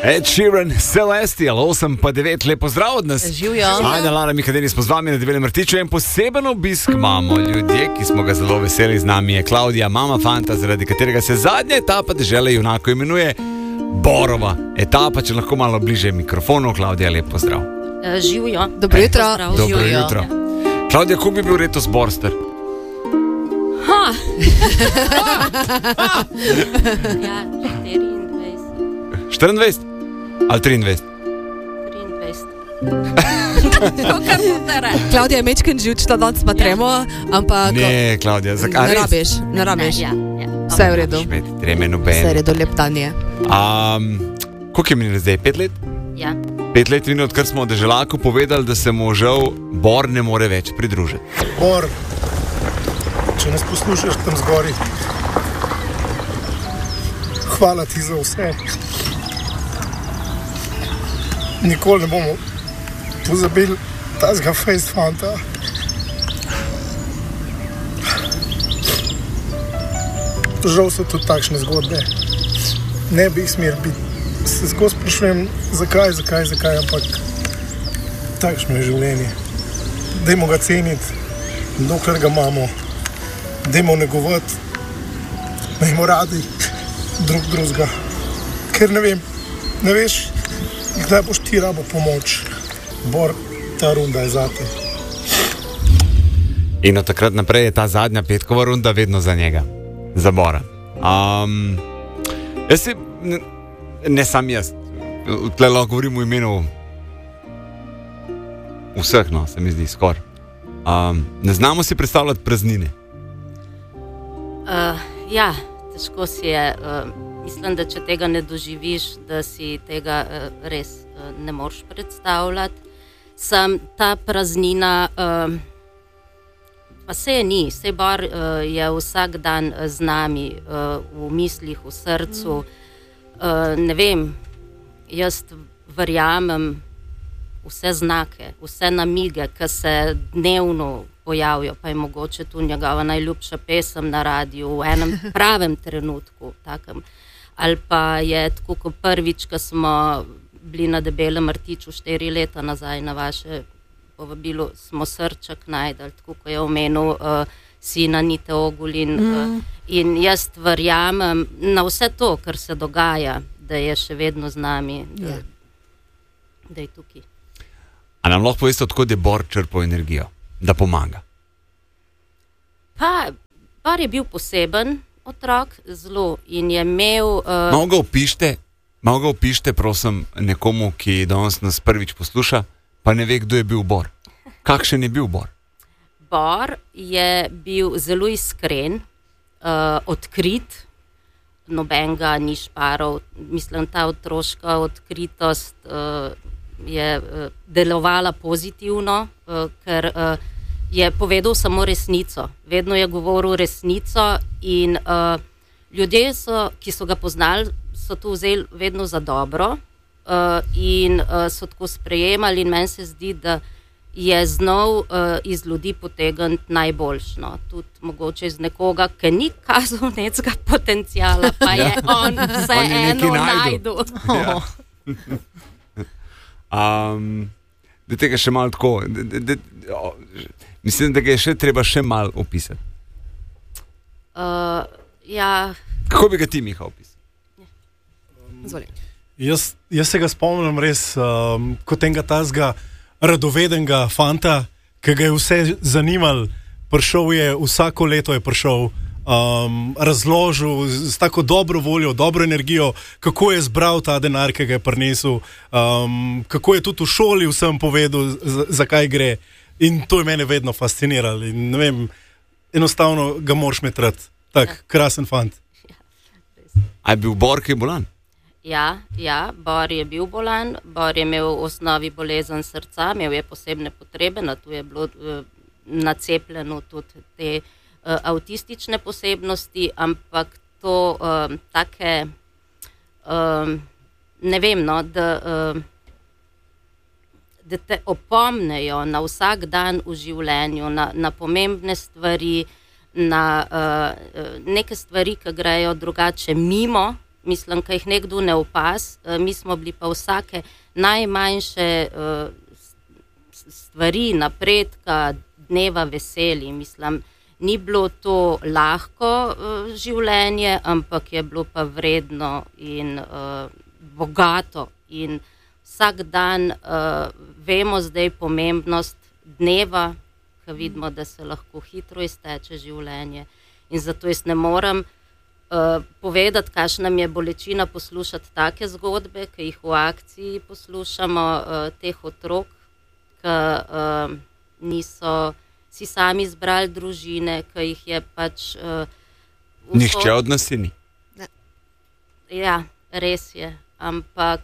Ed Sheeran, Celestial, 8 pa 9, lepo zdrav od nas. Živijo. Ajde, Lara Mihadeni smo z vami na Debelem rtiču in poseben obisk imamo ljudje, ki smo ga zelo veseli. Z nami je Klaudija, mama fanta, zaradi katerega se zadnja etapa dežele junako imenuje Borova etapa. Če lahko malo bliže mikrofonu, Klaudija, lepo zdrav. Živijo. Dobro jutro. Dobro jutro. Klaudija, kako bi bil letos Borstar? Ja, 24. 24 ali 23? 23. Klaudija je mečken živčna, danes pa tremo, ampak... Ne, Klaudija, zakaj? Ne rabiš. Ja. Vse je v redu. Treme nobene. Vse je v redu, lep dan je. Koliko je minilo zdaj? 5 let? Ja. 5 let minilo, odkar smo v Deželaku povedali, da se mu žal Bor ne more več pridružiti. Bor, če nas poslušaš tam zgori, hvala ti za vse. Nikoli ne bomo pozabili tazga fejst fanta. Žal so tudi takšne zgodbe. Ne bi jih smel biti. Se skozi sprašujem, zakaj, ampak takšno je življenje. Dajmo ga ceniti, dokler ga imamo. Dajmo negovati, dajmo radi drug drugega. Ker ne veš, kdaj boš ti rabo pomoč. Bor, ta runda je zate. In od takrat naprej je ta zadnja petkova runda vedno za njega. Za Bora. Jaz si, ne sam jaz, tle lahko govorim v imenu vseh, no, se mi zdi, skoraj. Ne znamo si predstavljati praznine. Ja, težko si je. Mislim, da če tega ne doživiš, da si tega res ne moreš predstavljati. Ta praznina, pa se je ni, se Bor je vsak dan z nami, v mislih, v srcu. Ne vem, jaz verjamem vse znake, vse namige, ki se dnevno pojavijo, pa je mogoče tu njegova najljubša pesem na radiju v enem pravem trenutku, takem. Ali pa je tako, kot prvič, ko smo bili na Debelem rtiču 4 leta nazaj na vaše povabilo, smo srček najdali, tako kot je omenil sina Nite Ogulin. In jaz verjamem na vse to, kar se dogaja, da je še vedno z nami, da je tukaj. A nam lahko poveste, odkot je Bor črpal energijo, da pomaga? Pa, Bor je bil poseben otrok, zelo, in je imel... Malo ga opište, prosim, nekomu, ki danes nas prvič posluša, pa ne ve, kdo je bil Bor. Kakšen je bil Bor? Bor je bil zelo iskren, odkrit, nobenega ni šparov. Mislim, ta otroška odkritost je delovala pozitivno, ker je povedal samo resnico. Vedno je govoril resnico in ljudje, ki so ga poznali, so to vzeli vedno za dobro in so tako sprejemali, in meni se zdi, da je znal iz ljudi potegniti najboljšno. Tudi mogoče iz nekoga, ki ni kazal nekega potencijala, pa je on vseeno najdel. Da tega še malo tako... Mislim, da ga je še treba še malo opisati. Ja. Kako bi ga ti, Miha, opisal? Jaz se ga spomnim res kot enega tazga radovedenega fanta, ki ga je vse zanimalo. Prišel je, vsako leto je prišel, razložil z tako dobro voljo, dobro energijo, kako je zbral ta denar, ki ga je prinesel, kako je tudi v šoli vsem povedal, zakaj gre. In to je mene vedno fasciniralo. In ne vem, enostavno ga moraš imeti rad. Tak, krasen fant. A je bil Bor kaj bolan? Ja, Bor je bil bolan. Bor je imel v osnovi bolezen srca, imel je posebne potrebe, na to je bilo nacepljeno tudi te avtistične posebnosti, ampak to take, ne vem, no, da te opomnejo na vsak dan v življenju, na pomembne stvari, na neke stvari, ki grejo drugače mimo, mislim, ki jih nekdo ne opaz, mi smo bili pa vsake najmanjše stvari, napredka, dneva veseli, mislim, ni bilo to lahko življenje, ampak je bilo pa vredno in bogato in vsak dan vemo zdaj pomembnost dneva, ko vidimo, da se lahko hitro izteče življenje in zato jaz ne morem povedati, kakšna mi je bolečina poslušati take zgodbe, ki jih v akciji poslušamo, teh otrok, ki niso si sami izbrali družine, ki jih je pač Nihče od nas ni. Ja, res je, ampak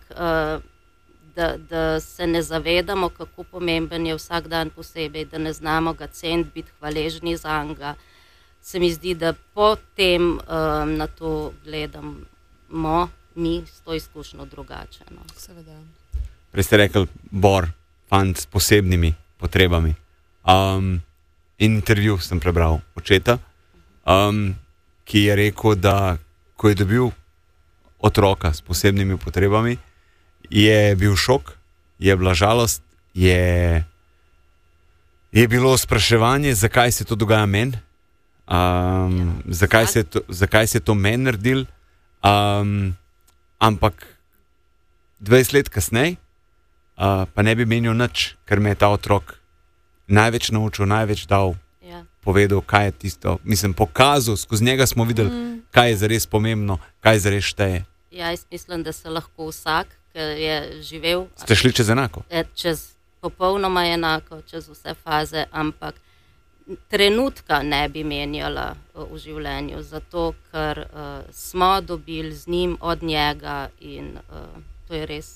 da se ne zavedamo, kako pomemben je vsak dan posebej, da ne znamo ga ceniti, biti hvaležni za njega. Se mi zdi, da potem na to gledamo mi s to izkušnjo drugače. No. Seveda. Prej ste rekli, Bor, fant s posebnimi potrebami. Intervju sem prebral očeta, ki je rekel, da ko je dobil otroka s posebnimi potrebami, je bil šok, je bila žalost, je bilo spraševanje, zakaj se to dogaja meni, zakaj se to meni naredil, ampak 20 let kasneje pa ne bi menil nič, ker me je ta otrok največ naučil, največ dal, povedal, kaj je tisto, mislim, pokazal, skozi njega smo videli, kaj je zares pomembno, kaj zares šteje. Ja, jaz mislim, da se lahko vsak, ki je živel... Ste šli čez enako? Čez popolnoma enako, čez vse faze, ampak trenutka ne bi menjala v življenju, zato ker smo dobili z njim od njega in to je res...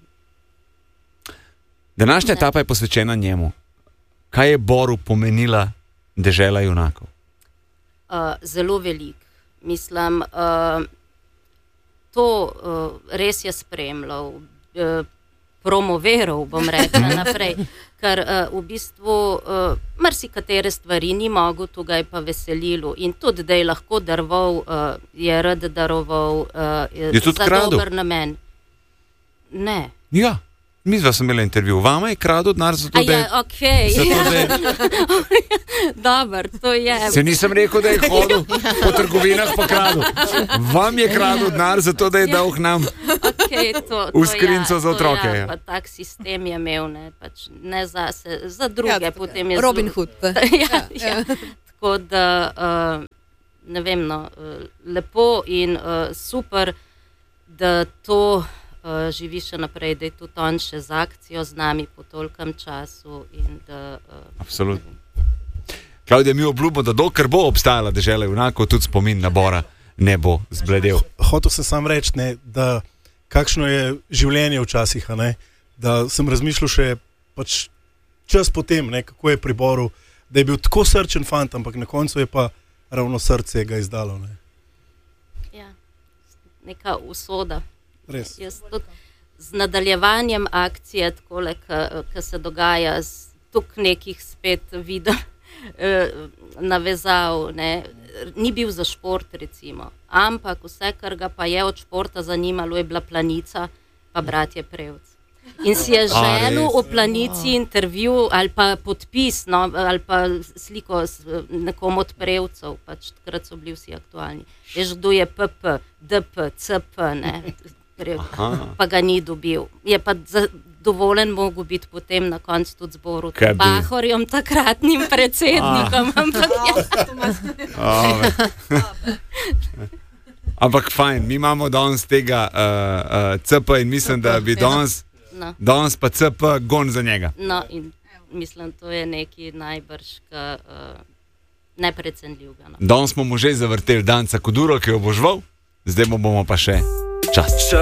Današnja etapa je posvečena njemu. Kaj je Boru pomenila dežela junakov? Zelo veliko. Mislim, to res je spremljal, promoviral, bom rekla naprej, ker v bistvu marsikatere stvari ni mogel, to ga je pa veselilo in tudi, da je lahko daroval, je rad daroval za dober namen. Ne. Ja. Mi dva sem imela intervju. Vama je kradel denar za to, da je... Okej. Dobar, to je... Se nisem rekel, da je hodil po trgovinah pa kradel. Vam je kradel denar za to, da je dal k nam v skrinco za otroke. Ja, pa tak sistem je imel, ne, pač ne za se, za druge. Potem je Robin Hood. Ja. Tako da, ne vem, no, lepo in super, da to... živi še naprej, da je tudi on še z akcijo z nami po tolkem času in da... Absolutno. Klavdija, mi obljubimo, da dokler bo obstajala dežela junakov, tudi spomin na Bora ne bo zbledel. Hotel sem sam reči, ne, da kakšno je življenje včasih, ne, da sem razmišljal še pač čas potem, ne, kako je pri Boru, da je bil tako srčen fant, ampak na koncu je pa ravno srce ga izdalo. Ne. Ja, neka usoda. Res. Jaz tudi z nadaljevanjem akcije, takole, ki se dogaja, tuk nekih spet videl, navezav, ne, ni bil za šport recimo, ampak vse, kar ga pa je od športa zanimalo, je bila Planica pa Bratje Prevc. In si je želel v Planici intervju ali pa podpis, no, ali pa sliko s nekom od Prevcev, pač takrat so bili vsi aktualni. Veš, kdo je PP, DP, CP, ne, pa ga ni dobil. Je pa dovoljen mogel biti potem na koncu tudi z Borom Pahorjem, takratnim predsednikom. Ampak fajn, mi imamo danes tega CP in mislim, da bi danes pa CP gon za njega. No, in mislim, to je neki najbrž neprecenljivega. No. Danes smo mu že zavrteli Danca Kuduro, ki jo bo žval, zdaj bomo pa še čas.